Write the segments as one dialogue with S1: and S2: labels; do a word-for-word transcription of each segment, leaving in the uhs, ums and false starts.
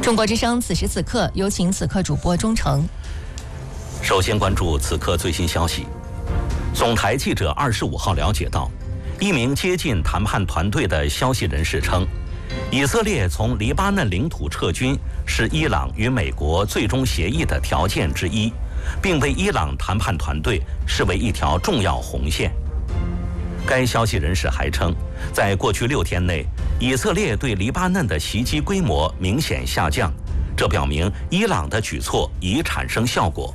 S1: 中国之声此时此刻，有请此刻主播钟诚。
S2: 首先关注此刻最新消息。总台记者二十五号了解到，一名接近谈判团队的消息人士称，以色列从黎巴嫩领土撤军是伊朗与美国最终协议的条件之一，并被伊朗谈判团队视为一条重要红线。该消息人士还称，在过去六天内，以色列对黎巴嫩的袭击规模明显下降，这表明伊朗的举措已产生效果。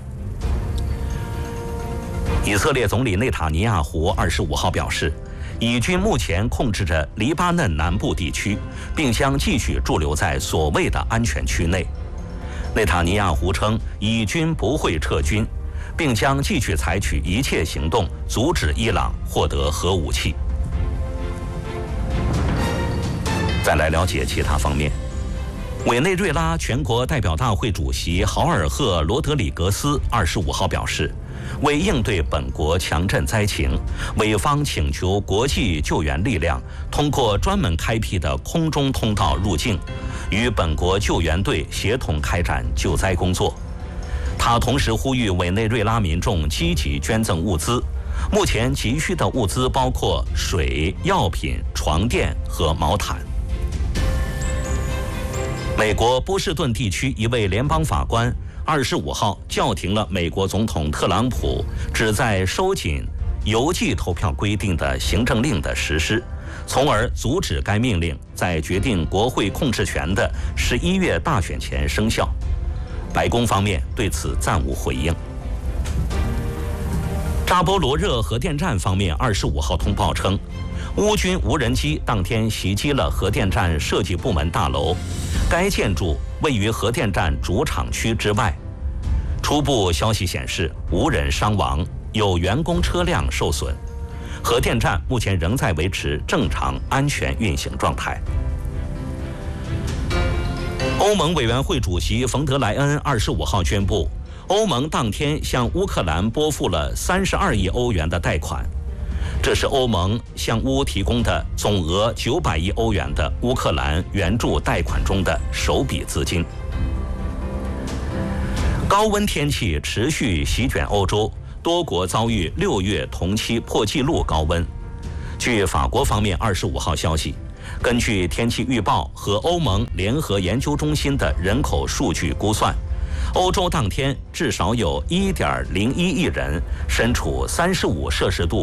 S2: 以色列总理内塔尼亚胡二十五号表示，以军目前控制着黎巴嫩南部地区，并将继续驻留在所谓的安全区内。内塔尼亚胡称，以军不会撤军，并将继续采取一切行动阻止伊朗获得核武器。再来了解其他方面。委内瑞拉全国代表大会主席豪尔赫·罗德里格斯二十五号表示，为应对本国强震灾情，委方请求国际救援力量通过专门开辟的空中通道入境，与本国救援队协同开展救灾工作。他同时呼吁委内瑞拉民众积极捐赠物资，目前急需的物资包括水、药品、床垫和毛毯。美国波士顿地区一位联邦法官二十五号叫停了美国总统特朗普旨在收紧邮寄投票规定的行政令的实施，从而阻止该命令在决定国会控制权的十一月大选前生效。白宫方面对此暂无回应。扎波罗热核电站方面二十五号通报称，乌军无人机当天袭击了核电站设计部门大楼，该建筑位于核电站主厂区之外。初步消息显示，无人伤亡，有员工车辆受损。核电站目前仍在维持正常安全运行状态。欧盟委员会主席冯德莱恩二十五号宣布，欧盟当天向乌克兰拨付了三十二亿欧元的贷款，这是欧盟向乌提供的总额九百亿欧元的乌克兰援助贷款中的首笔资金。高温天气持续席卷欧洲，多国遭遇六月同期破纪录高温。据法国方面二十五号消息，根据天气预报和欧盟联合研究中心的人口数据估算，欧洲当天至少有一点零一亿人身处三十五摄氏度